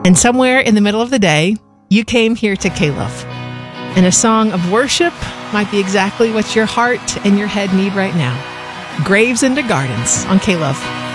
And somewhere in the middle of the day, you came here to K-Love. And a song of worship might be exactly what your heart and your head need right now. Graves into Gardens on K-Love.